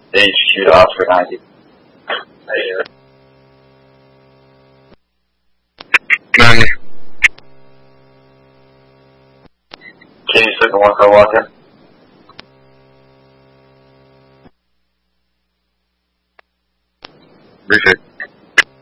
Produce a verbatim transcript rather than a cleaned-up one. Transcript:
Then you shoot off for ninety. Yeah. ninety. Can you sit in one for a walk in? Appreciate it.